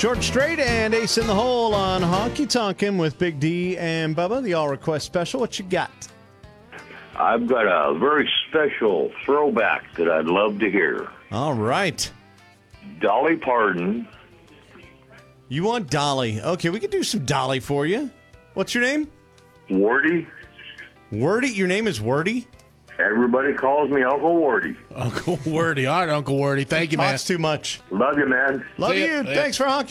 George Strait and Ace in the Hole on Honky Tonkin' with Big D and Bubba, the All Request Special. What you got? I've got a very special throwback that I'd love to hear. All right. Dolly Parton. You want Dolly. Okay, we can do some Dolly for you. What's your name? Wardy. Wordy? Your name is Wordy? Everybody calls me Uncle Wardy. Uncle Wordy. All right, Uncle Wordy. Thank you, man. Talks too much. Love you, man. Love See ya. you. Yeah. Thanks for honking.